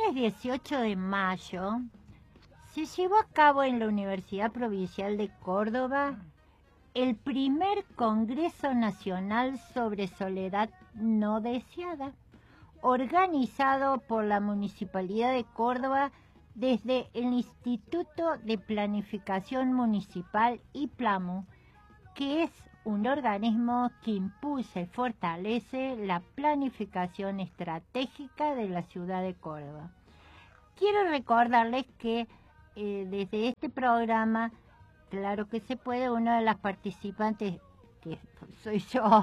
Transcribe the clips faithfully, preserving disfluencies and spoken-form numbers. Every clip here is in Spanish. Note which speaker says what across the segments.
Speaker 1: viernes dieciocho de mayo se llevó a cabo en la Universidad Provincial de Córdoba el primer Congreso Nacional sobre Soledad No Deseada, organizado por la Municipalidad de Córdoba desde el Instituto de Planificación Municipal IPLAMU, que es un organismo que impulsa y fortalece la planificación estratégica de la ciudad de Córdoba. Quiero recordarles que eh, desde este programa, Claro que se puede, una de las participantes, que soy yo,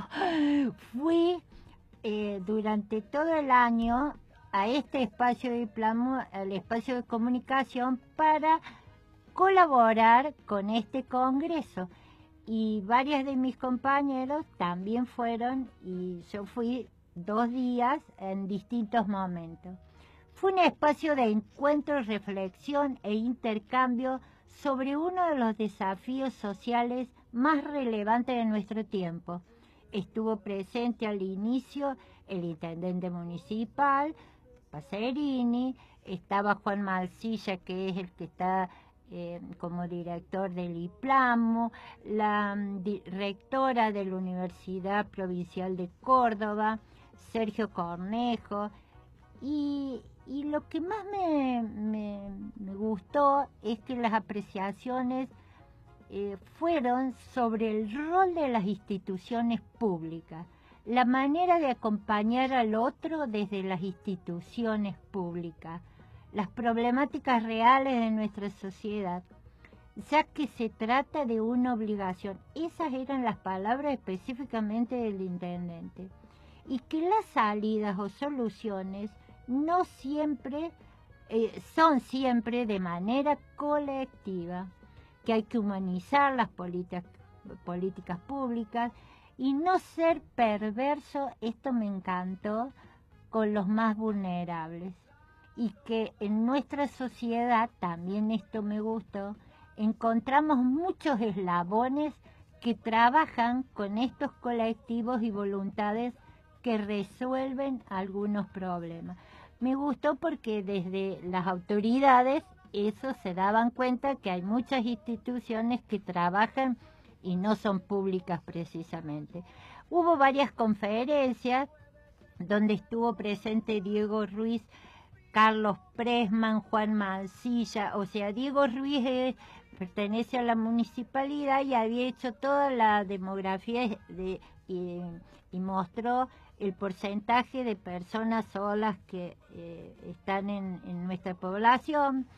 Speaker 1: fui eh, durante todo el año a este espacio de IPLAMU, al espacio de comunicación, para colaborar con este congreso. Y varias de mis compañeros también fueron, y yo fui dos días en distintos momentos. Fue un espacio de encuentro, reflexión e intercambio sobre uno de los desafíos sociales más relevantes de nuestro tiempo. Estuvo presente al inicio el intendente municipal, Pacerini, estaba Juan Malsilla, que es el que está eh, como director del IPLAMU, la um, rectora de la Universidad Provincial de Córdoba, Sergio Cornejo, y, y lo que más me, me, me gustó es que las apreciaciones eh, fueron sobre el rol de las instituciones públicas, la manera de acompañar al otro desde las instituciones públicas, las problemáticas reales de nuestra sociedad, ya que se trata de una obligación. Esas eran las palabras específicamente del intendente. Y que las salidas o soluciones no siempre, eh, son siempre de manera colectiva, que hay que humanizar las políticas, políticas públicas y no ser perverso, esto me encantó, con los más vulnerables. Y que en nuestra sociedad, también esto me gustó, encontramos muchos eslabones que trabajan con estos colectivos y voluntades que resuelven algunos problemas. Me gustó porque desde las autoridades eso se daban cuenta que hay muchas instituciones que trabajan y no son públicas precisamente. Hubo varias conferencias donde estuvo presente Diego Ruiz, Carlos Presman, Juan Mancilla. O sea, Diego Ruiz es, pertenece a la municipalidad y había hecho toda la demografía de, y, y mostró el porcentaje de personas solas que eh, están en, en nuestra población.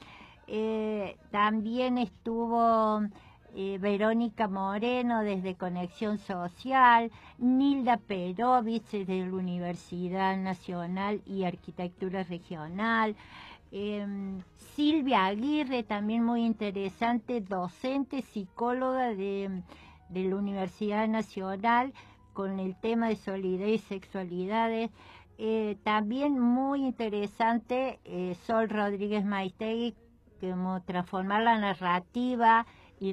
Speaker 1: Eh, también estuvo eh, Verónica Moreno desde Conexión Social, Nilda Perovich desde la Universidad Nacional y Arquitectura Regional, eh, Silvia Aguirre, también muy interesante, docente, psicóloga de, de la Universidad Nacional, con el tema de solidaridad y sexualidades. Eh, también muy interesante eh, Sol Rodríguez Maistegui, como transformar la narrativa y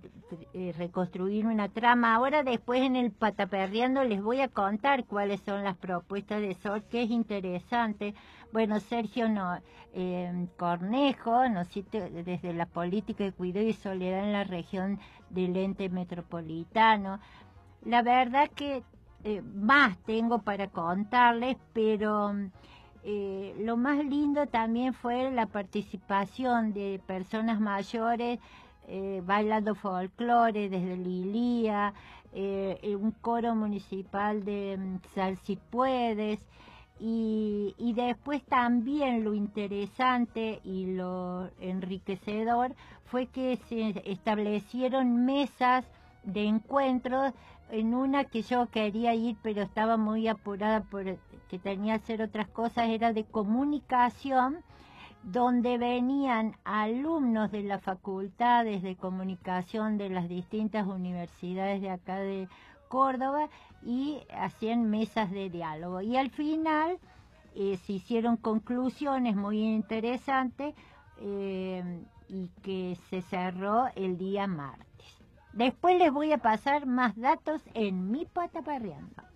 Speaker 1: eh, reconstruir una trama. Ahora después en el Pataperreando les voy a contar cuáles son las propuestas de Sol, que es interesante. Bueno, Sergio no, eh, Cornejo, ¿no? Desde la política de cuidado y soledad en la región del ente metropolitano. La verdad que eh, más tengo para contarles, pero eh, lo más lindo también fue la participación de personas mayores eh, bailando folclore desde Lilía, eh, un coro municipal de um, Sal Si Puedes, y, y después también lo interesante y lo enriquecedor fue que se establecieron mesas de encuentros. En una que yo quería ir, pero estaba muy apurada porque tenía que hacer otras cosas, era de comunicación, donde venían alumnos de las facultades de comunicación de las distintas universidades de acá de Córdoba y hacían mesas de diálogo. Y al final eh, se hicieron conclusiones muy interesantes eh, y que se cerró el día martes. Después les voy a pasar más datos en mi Pataperreando.